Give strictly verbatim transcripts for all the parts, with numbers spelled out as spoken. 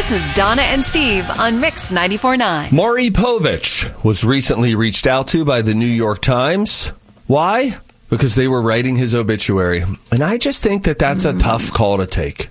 This is Donna and Steve on Mix ninety-four point nine. Maury Povich was recently reached out to by the New York Times. Why? Because they were writing his obituary. And I just think that that's mm. a tough call to take.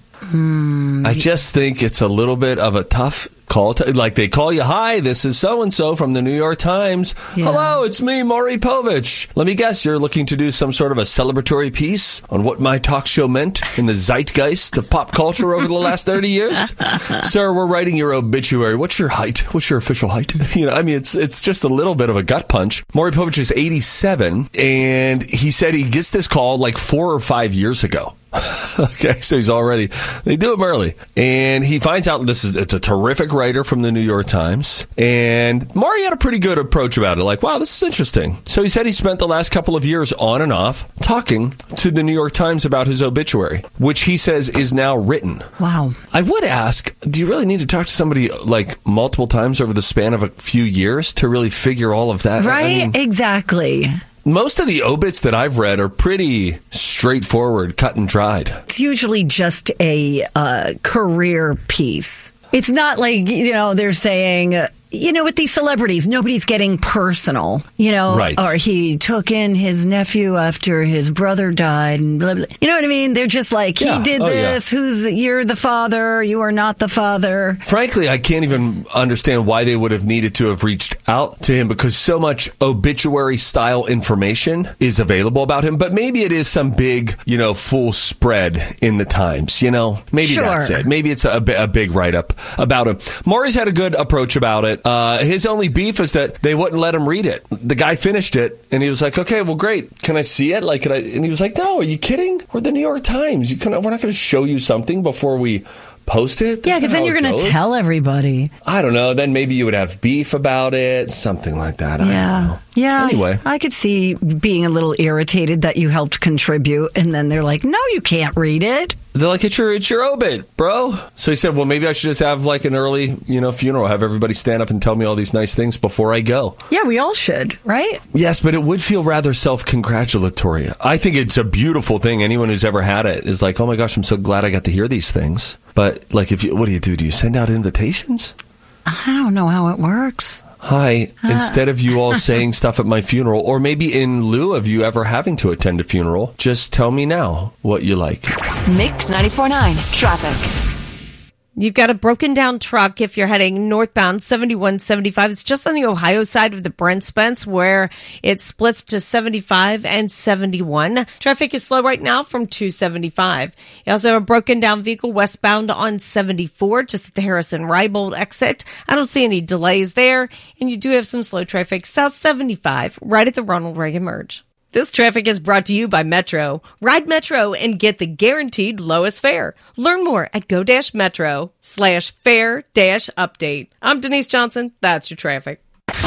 Mm. I just think it's a little bit of a tough call to, like they call you, hi, this is so-and-so from the New York Times. Yeah. Hello, it's me, Maury Povich. Let me guess, you're looking to do some sort of a celebratory piece on what my talk show meant in the zeitgeist of pop culture over the last thirty years? Sir, we're writing your obituary. What's your height? What's your official height? You know, I mean, it's it's just a little bit of a gut punch. Maury Povich is eighty-seven, and he said he gets this call like four or five years ago. Okay, so he's already, they do him early. And he finds out this is, it's a terrific writer from the New York Times. And Maury had a pretty good approach about it. Like, wow, this is interesting. So he said he spent the last couple of years on and off talking to the New York Times about his obituary, which he says is now written. Wow. I would ask, do you really need to talk to somebody like multiple times over the span of a few years to really figure all of that? Right? I mean, exactly. Most of the obits that I've read are pretty straightforward, cut and dried. It's usually just a uh, career piece. It's not like, you know, they're saying, uh, you know, with these celebrities, nobody's getting personal, you know, right. Or he took in his nephew after his brother died and blah, blah. You know what I mean? They're just like, yeah. he did oh, this. Yeah. Who's, you're the father. You are not the father. Frankly, I can't even understand why they would have needed to have reached out to him because so much obituary style information is available about him. But maybe it is some big, you know, full spread in the Times, you know, maybe sure. that's it. Maybe it's a, a big write up about him. Maury's had a good approach about it. Uh, his only beef is that they wouldn't let him read it. The guy finished it, and he was like, okay, well, great. Can I see it? Like, can I? And he was like, no, are you kidding? We're the New York Times. You can, we're not going to show you something before we post it. That's yeah, because then you're going to tell everybody. I don't know. Then maybe you would have beef about it, something like that. I yeah. don't know. Yeah. Anyway. I could see being a little irritated that you helped contribute, and then they're like, no, you can't read it. They're like, it's your, it's your obit, bro. So he said, well, maybe I should just have like an early, you know, funeral, have everybody stand up and tell me all these nice things before I go. Yeah, we all should, right? Yes, but it would feel rather self-congratulatory. I think it's a beautiful thing. Anyone who's ever had it is like, oh my gosh, I'm so glad I got to hear these things. But like, if you, what do you do? Do you send out invitations? I don't know how it works. Hi, instead of you all saying stuff at my funeral, or maybe in lieu of you ever having to attend a funeral, just tell me now what you like. Mix ninety-four point nine Traffic. You've got a broken down truck if you're heading northbound seventy-one seventy-five. It's just on the Ohio side of the Brent Spence where it splits to seventy-five and seventy-one. Traffic is slow right now from two seventy-five. You also have a broken down vehicle westbound on seventy-four just at the Harrison-Rybold exit. I don't see any delays there. And you do have some slow traffic south seventy-five right at the Ronald Reagan merge. This traffic is brought to you by Metro. Ride Metro and get the guaranteed lowest fare. Learn more at go-metro slash fare dash update. I'm Denise Johnson. That's your traffic.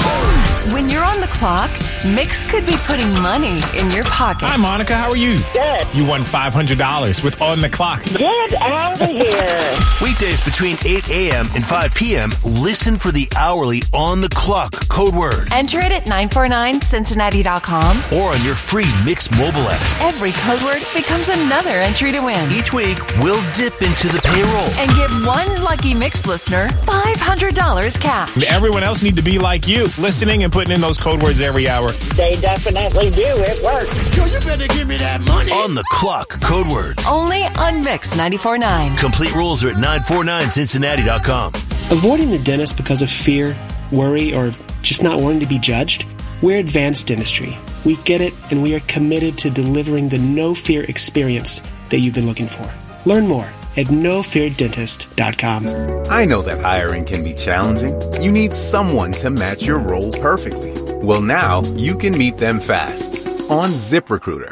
When you're on the clock, Mix could be putting money in your pocket. Hi, Monica. How are you? Good. You won five hundred dollars with On the Clock. Get out of here. Weekdays between eight a.m. and five p.m., listen for the hourly On the Clock code word. Enter it at nine four nine Cincinnati dot com or on your free Mix mobile app. Every code word becomes another entry to win. Each week, we'll dip into the payroll and give one lucky Mix listener five hundred dollars cash. And everyone else need to be like you, listening and putting in those code words every hour. They definitely do. It works. Yo, you better give me that money. On the Clock code words. Only on Mix ninety-four point nine. Complete rules are at nine four nine Cincinnati dot com. Avoiding the dentist because of fear, worry, or just not wanting to be judged? We're Advanced Dentistry. We get it, and we are committed to delivering the no-fear experience that you've been looking for. Learn more at no fear dentist dot com. I know that hiring can be challenging. You need someone to match your role perfectly. Well, now you can meet them fast on ZipRecruiter.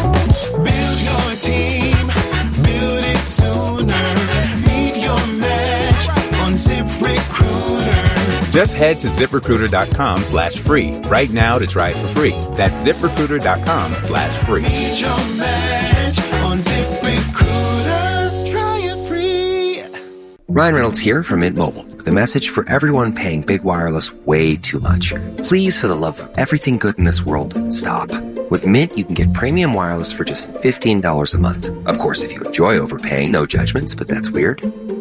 Build your team, build it sooner. Meet your match on ZipRecruiter. Just head to ZipRecruiter.com slash free right now to try it for free. That's ZipRecruiter.com slash free. Meet your match on ZipRecruiter. Try it free. Ryan Reynolds here from Mint Mobile with a message for everyone paying big wireless way too much. Please, for the love of everything good in this world, stop. With Mint, you can get premium wireless for just fifteen dollars a month. Of course, if you enjoy overpaying, no judgments, but that's weird.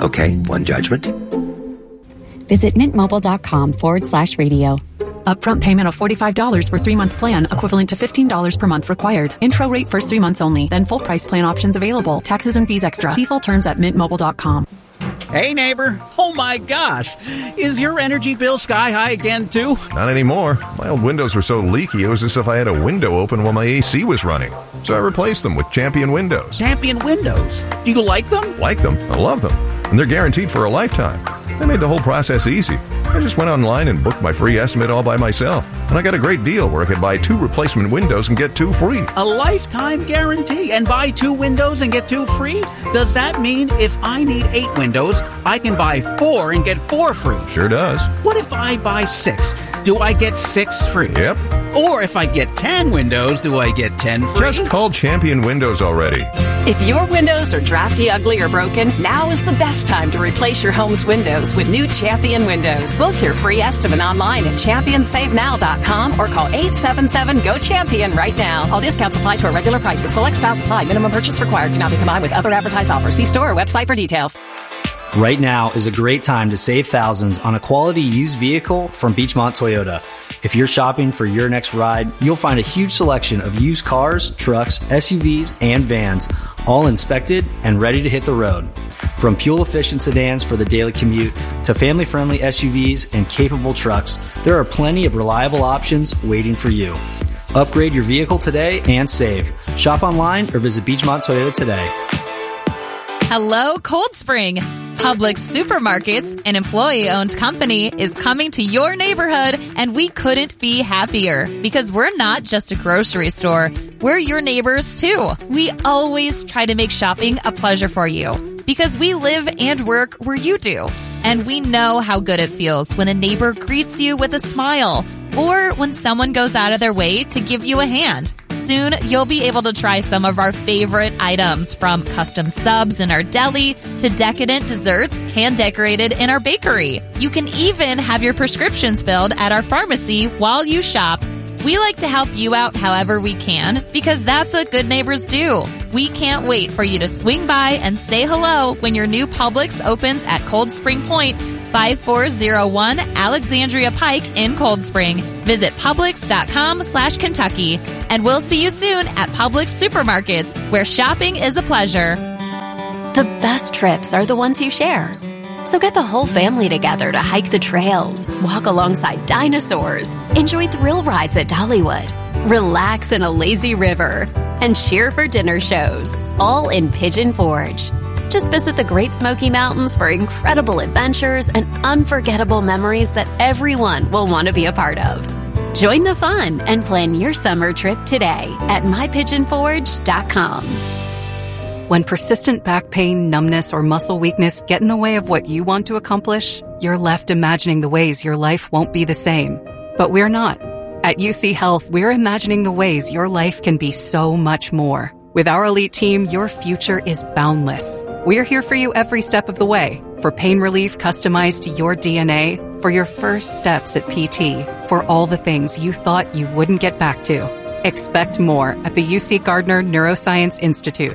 Okay, one judgment. Visit mintmobile.com forward slash radio. Upfront payment of forty-five dollars for three-month plan, equivalent to fifteen dollars per month required. Intro rate first three months only, then full price plan options available. Taxes and fees extra. See full terms at mint mobile dot com. Hey, neighbor. Oh, my gosh. Is your energy bill sky high again, too? Not anymore. My old windows were so leaky, it was as if I had a window open while my A C was running. So I replaced them with Champion Windows. Champion Windows? Do you like them? Like them. I love them. And they're guaranteed for a lifetime. They made the whole process easy. I just went online and booked my free estimate all by myself. And I got a great deal where I could buy two replacement windows and get two free. A lifetime guarantee and buy two windows and get two free? Does that mean if I need eight windows, I can buy four and get four free? Sure does. What if I buy six? Do I get six free? Yep. Or if I get ten windows, do I get ten free? Just call Champion Windows already. If your windows are drafty, ugly, or broken, now is the best time to replace your home's windows with new Champion Windows. Book your free estimate online at champion save now dot com or call eight seven seven, G O, CHAMPION right now. All discounts apply to our regular prices. Select styles apply. Minimum purchase required. Cannot be combined with other advertised offers. See store or website for details. Right now is a great time to save thousands on a quality used vehicle from Beachmont Toyota. If you're shopping for your next ride, you'll find a huge selection of used cars, trucks, S U Vs, and vans, all inspected and ready to hit the road. From fuel-efficient sedans for the daily commute to family-friendly S U Vs and capable trucks, there are plenty of reliable options waiting for you. Upgrade your vehicle today and save. Shop online or visit Beachmont Toyota today. Hello, Cold Spring. Publix Supermarkets, an employee-owned company, is coming to your neighborhood, and we couldn't be happier because we're not just a grocery store. We're your neighbors, too. We always try to make shopping a pleasure for you because we live and work where you do. And we know how good it feels when a neighbor greets you with a smile or when someone goes out of their way to give you a hand. Soon, you'll be able to try some of our favorite items, from custom subs in our deli to decadent desserts hand-decorated in our bakery. You can even have your prescriptions filled at our pharmacy while you shop. We like to help you out however we can because that's what good neighbors do. We can't wait for you to swing by and say hello when your new Publix opens at Cold Spring Point, five four zero one Alexandria Pike in Cold Spring. Visit Publix.com slash Kentucky. And we'll see you soon at Publix Supermarkets, where shopping is a pleasure. The best trips are the ones you share. So get the whole family together to hike the trails, walk alongside dinosaurs, enjoy thrill rides at Dollywood, relax in a lazy river, and cheer for dinner shows, all in Pigeon Forge. Just visit the Great Smoky Mountains for incredible adventures and unforgettable memories that everyone will want to be a part of. Join the fun and plan your summer trip today at my pigeon forge dot com. When persistent back pain, numbness, or muscle weakness get in the way of what you want to accomplish, you're left imagining the ways your life won't be the same. But we're not. At U C Health, we're imagining the ways your life can be so much more. With our elite team, your future is boundless. We're here for you every step of the way. For pain relief customized to your D N A, for your first steps at P T, for all the things you thought you wouldn't get back to. Expect more at the U C Gardner Neuroscience Institute.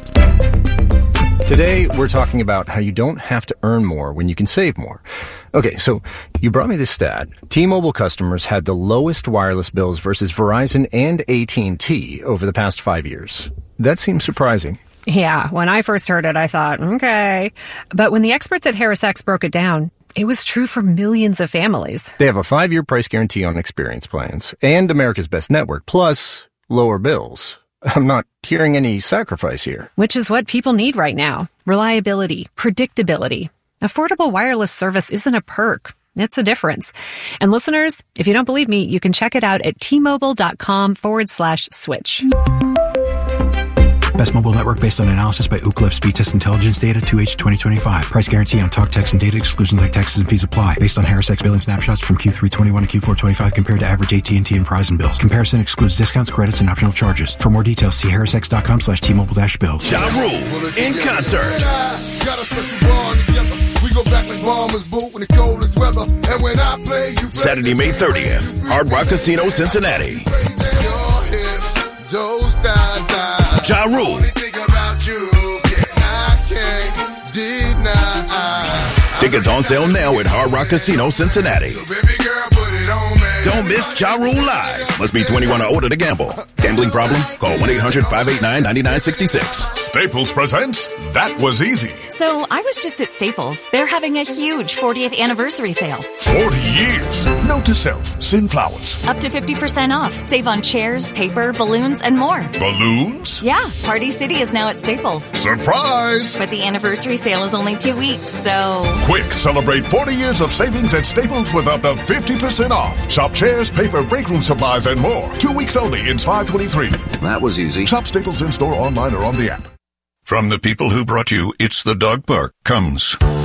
Today, we're talking about how you don't have to earn more when you can save more. Okay, so you brought me this stat. T-Mobile customers had the lowest wireless bills versus Verizon and A T and T over the past five years. That seems surprising. Yeah, when I first heard it, I thought, okay. But when the experts at HarrisX broke it down, it was true for millions of families. They have a five-year price guarantee on experience plans and America's Best Network, plus lower bills. I'm not hearing any sacrifice here. Which is what people need right now. Reliability, predictability. Affordable wireless service isn't a perk. It's a difference. And listeners, if you don't believe me, you can check it out at T-Mobile.com forward slash switch. Best mobile network based on analysis by Ookla Speed Test Intelligence data two H twenty twenty-five. Price guarantee on talk, text, and data. Exclusions like taxes and fees apply. Based on HarrisX billing snapshots from Q three twenty-one to Q four twenty-five compared to average A T and T and Verizon bills. Comparison excludes discounts, credits, and optional charges. For more details, see harrisx.com slash T-Mobile dash bills. Ja Rule in concert. Got a special bond together. We go back like bombers boot in the coldest weather. And when I play, you play. Saturday, May thirtieth, Hard Rock Casino, Cincinnati. Your hips, those thighs, Ja Rule. Only think about you. I can't deny. Tickets on sale now at Hard Rock Casino, Cincinnati. Don't miss Ja Rule Live. Must be twenty-one or older to gamble. Gambling problem? Call one eight hundred five eight nine nine nine six six. Staples presents That Was Easy. So I was just at Staples. They're having a huge fortieth anniversary sale. forty years. Note to self, send flowers. Up to fifty percent off. Save on chairs, paper, balloons, and more. Balloons? Yeah, Party City is now at Staples. Surprise! But the anniversary sale is only two weeks, so... Quick, celebrate forty years of savings at Staples with up to fifty percent off. Shop chairs, paper, break room supplies, and more. Two weeks only. It's five twenty-three. That was easy. Shop Staples in-store, online, or on the app. From the people who brought you It's the Dog Park comes...